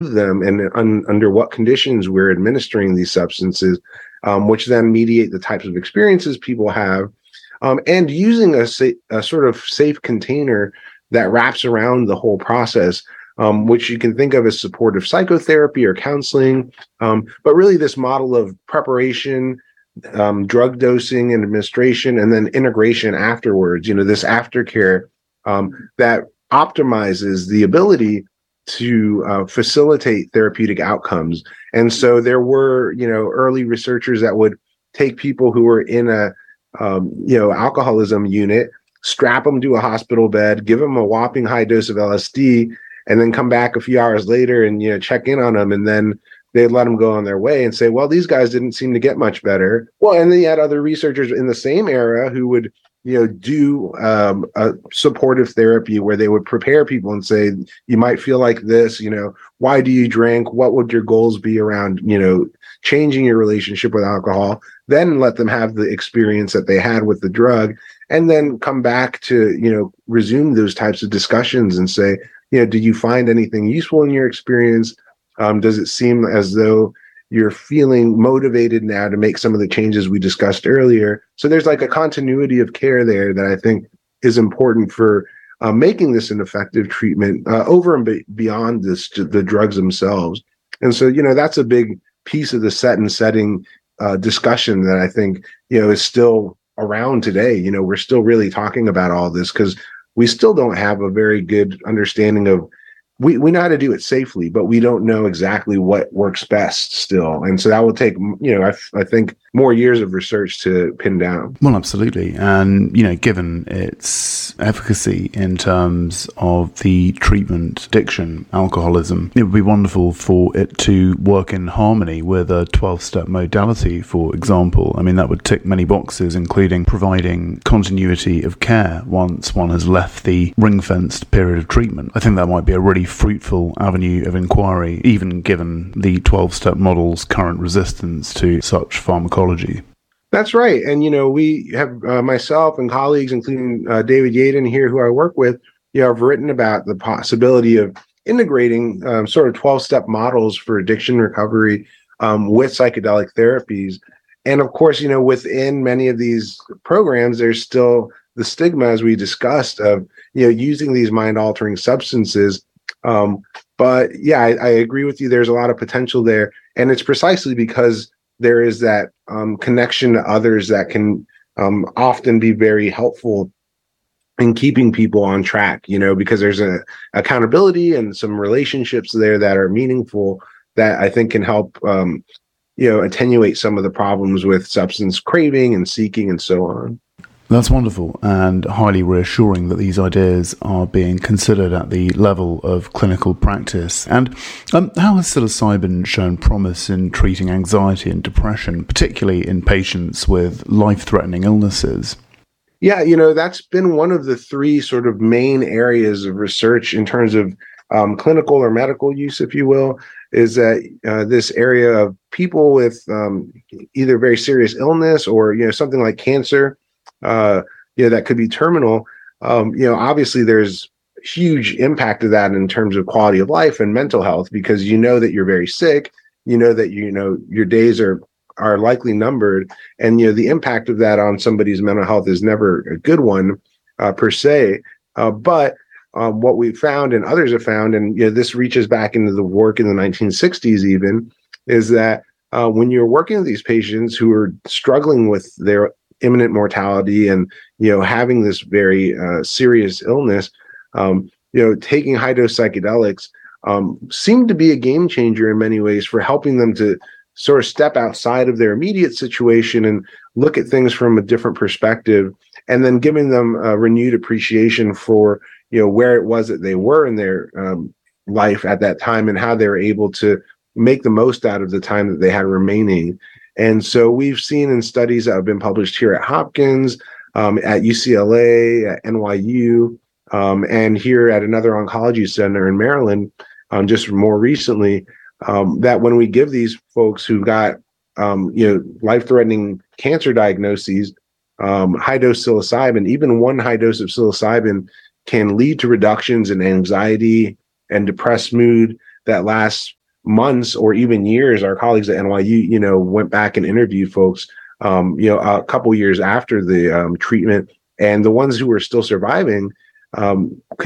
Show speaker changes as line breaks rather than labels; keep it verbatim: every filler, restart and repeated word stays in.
them and un, under what conditions we're administering these substances, um, which then mediate the types of experiences people have, um, and using a, sa- a sort of safe container that wraps around the whole process, um, which you can think of as supportive psychotherapy or counseling. Um, but really, this model of preparation, um, drug dosing and administration, and then integration afterwards, you know, this aftercare um, that optimizes the ability to uh, facilitate therapeutic outcomes. And so there were, you know, early researchers that would take people who were in a, um, you know, alcoholism unit, strap them to a hospital bed, give them a whopping high dose of L S D, and then come back a few hours later and, you know, check in on them. And then they'd let them go on their way and say, well, these guys didn't seem to get much better. Well, and then you had other researchers in the same era who would, you know, do um, a supportive therapy where they would prepare people and say, you might feel like this, you know, why do you drink? What would your goals be around, you know, changing your relationship with alcohol? Then let them have the experience that they had with the drug, and then come back to, you know, resume those types of discussions and say, you know, did you find anything useful in your experience? Um, does it seem as though you're feeling motivated now to make some of the changes we discussed earlier? So there's like a continuity of care there that I think is important for uh, making this an effective treatment uh, over and be- beyond this, the drugs themselves. And so, you know, that's a big piece of the set and setting uh, discussion that I think, you know, is still around today. You know, we're still really talking about all this because we still don't have a very good understanding of, We, we know how to do it safely, but we don't know exactly what works best still. And so that will take, you know, I, I think more years of research to pin down.
Well, absolutely. And, you know, given its efficacy in terms of the treatment, addiction, alcoholism, it would be wonderful for it to work in harmony with a twelve-step modality, for example. I mean, that would tick many boxes, including providing continuity of care once one has left the ring-fenced period of treatment. I think that might be a really fruitful avenue of inquiry, even given the twelve-step model's current resistance to such pharmacology.
That's right. And, you know, we have uh, myself and colleagues, including uh, David Yaden here, who I work with, you know, have written about the possibility of integrating um, sort of twelve-step models for addiction recovery um, with psychedelic therapies. And of course, you know, within many of these programs, there's still the stigma, as we discussed, of, you know, using these mind-altering substances. Um, but yeah, I, I agree with you. There's a lot of potential there. And it's precisely because there is that um, connection to others that can um, often be very helpful in keeping people on track, you know, because there's a accountability and some relationships there that are meaningful that I think can help, um, you know, attenuate some of the problems with substance craving and seeking and so on.
That's wonderful and highly reassuring that these ideas are being considered at the level of clinical practice. And um, how has psilocybin shown promise in treating anxiety and depression, particularly in patients with life-threatening illnesses?
Yeah, you know, that's been one of the three sort of main areas of research in terms of um, clinical or medical use, if you will, is that uh, this area of people with um, either very serious illness or, you know, something like cancer, uh, you know, that could be terminal. Um, you know, obviously there's huge impact of that in terms of quality of life and mental health, because you know that you're very sick, you know that, you know, your days are are likely numbered, and, you know, the impact of that on somebody's mental health is never a good one uh, per se. Uh, but um, what we found and others have found, and, you know, this reaches back into the work in the nineteen sixties even, is that uh, when you're working with these patients who are struggling with their imminent mortality and, you know, having this very uh, serious illness, um, you know, taking high dose psychedelics um, seemed to be a game changer in many ways for helping them to sort of step outside of their immediate situation and look at things from a different perspective, and then giving them a renewed appreciation for, you know, where it was that they were in their um, life at that time and how they were able to make the most out of the time that they had remaining. And so we've seen in studies that have been published here at Hopkins, um, at U C L A, at N Y U, um, and here at another oncology center in Maryland, um, just more recently, um, that when we give these folks who got, um, you know, life-threatening cancer diagnoses, um, high-dose psilocybin, even one high dose of psilocybin can lead to reductions in anxiety and depressed mood, that last months or even years, our colleagues at N Y U, you know, went back and interviewed folks, um, you know, a couple years after the um, treatment, and the ones who were still surviving um,